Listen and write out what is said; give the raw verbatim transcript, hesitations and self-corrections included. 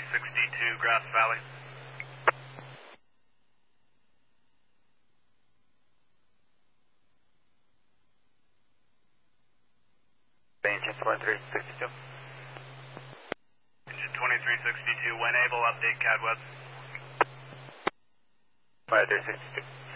sixty-two, Grass Valley. Engine twenty-three sixty-two. Engine twenty-three sixty-two, when able, update C A D web. twenty-three sixty-two.